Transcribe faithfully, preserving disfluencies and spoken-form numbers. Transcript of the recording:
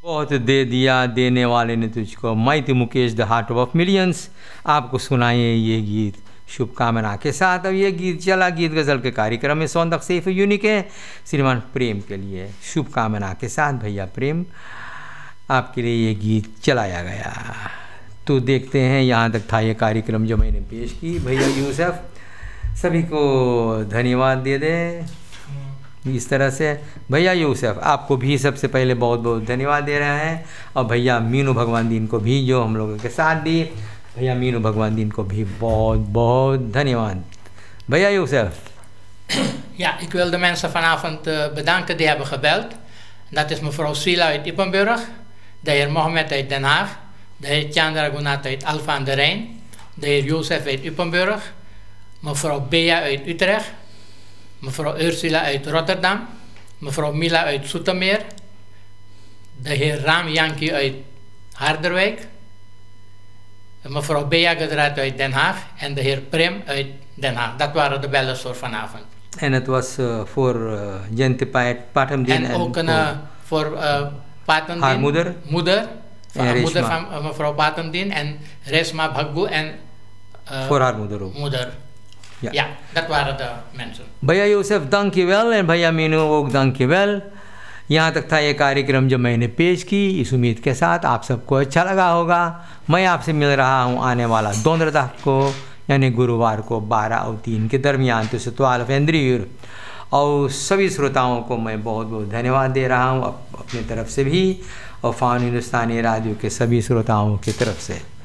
बहुत दे दिया देने वाले ने तुझको, मैं थी Mukesh the heart of millions. आपको सुनाइए ये गीत शुभकामना के साथ। अब ये गीत चला गीत गज़ल के कार्यक्रम में सौंदक सैफ यूनिक है श्रीमान प्रेम के लिए शुभकामना के साथ। भैया प्रेम आपके लिए ये गीत चलाया गया। तो देखते हैं यहाँ तक था ये कार्यक्रम जो मैंने पेश की। भैया यूसुफ सभी को धन्यवाद दे दें इस तरह से। भैया यूसुफ आपको भी सबसे पहले बहुत बहुत धन्यवाद दे रहे हैं, और भैया मीनू भगवान दीन को भी जो हम लोगों के साथ दी, भैया मीनू भगवान दीन को भी बहुत बहुत धन्यवाद। भैया Jozef. Ja, ik wil de mensen vanavond uh, bedanken die hebben gebeld. Dat is mevrouw Sila uit Ippenburg, de heer Mohamed uit Den Haag, de heer Chandra Gunat uit Alphen aan de Rijn, de heer Jozef uit Ippenburg, mevrouw Bea uit Utrecht, mevrouw Ursula uit Rotterdam, mevrouw Mila uit Zoetermeer, de heer Ram Yankee uit Harderwijk, mevrouw Bea Gedraat uit Den Haag en de heer Prem uit Den Haag. Dat waren de bellers voor vanavond. En het was uh, voor uh, Jente Patemdien en, en ook een, uh, voor uh, Patemdien, haar moeder, moeder van, en moeder van uh, mevrouw Patemdien en Resma Bhaggu en uh, voor haar moeder ook. Moeder. Ja. ja, dat waren de mensen. भैया Yusuf dankjewel en भैया Meenu ook dankjewel। यहाँ तक था ये कार्यक्रम जो मैंने पेश की, इस उम्मीद के साथ आप सबको अच्छा लगा होगा। मैं आपसे मिल रहा हूँ आने वाला दोनरदा को यानी गुरुवार को बारह और तीन के दरमियान तो सतवाल फेंद्रीर। और सभी श्रोताओं को मैं बहुत बहुत धन्यवाद दे रहा हूँ अपनी तरफ से भी और फ़ान हिंदुस्तानी रेडियो के सभी श्रोताओं की तरफ से।